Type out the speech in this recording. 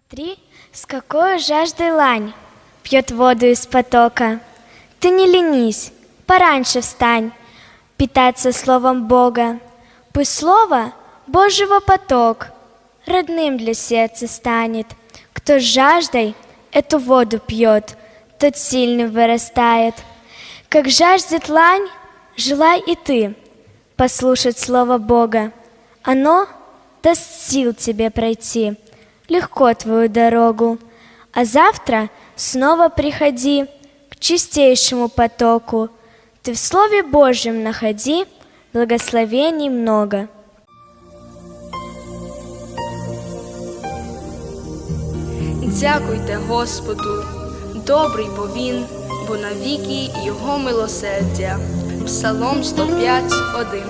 Смотри, с какой жаждой лань пьет воду из потока. Ты не ленись, пораньше встань, питаться словом Бога. Пусть слово Божьего поток родным для сердца станет. Кто с жаждой эту воду пьет, тот сильным вырастает. Как жаждет лань, желай и ты послушать слово Бога. Оно даст сил тебе пройти легко твою дорогу. А завтра снова приходи к чистейшему потоку. Ты в Слове Божьем находи благословений много. Дякуйте Господу, добрий бо Він, бо навіки Його милосердя. Псалом 105:1.